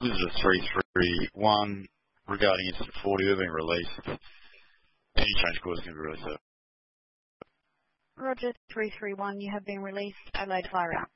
This is a 331 regarding incident 40. We've been released. Any change course can be released. Roger, 331. You have been released. Adelaide, fire out.